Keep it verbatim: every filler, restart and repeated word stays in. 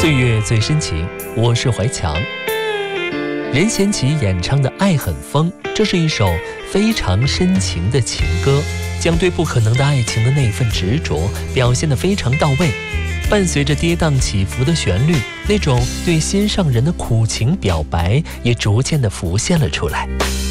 岁月最深情，我是怀强。任贤齐演唱的《爱很疯》，这是一首非常深情的情歌，将对不可能的爱情的那份执着表现得非常到位。伴随着跌宕起伏的旋律，那种对心上人的苦情表白也逐渐地浮现了出来。